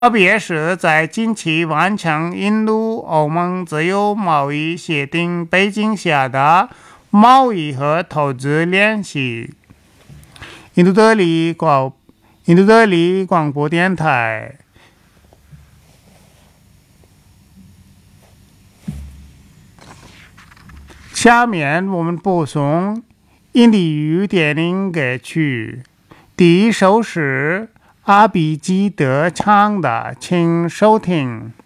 特别是在近期完成印度欧盟自由贸易协定背景下的贸易和投资联系。印度德里广播电台。下面我们播送印地语电影歌曲，第一首是阿比基德唱的，请收听。